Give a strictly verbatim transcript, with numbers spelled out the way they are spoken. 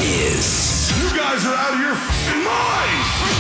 is... You guys are out of your f***ing minds!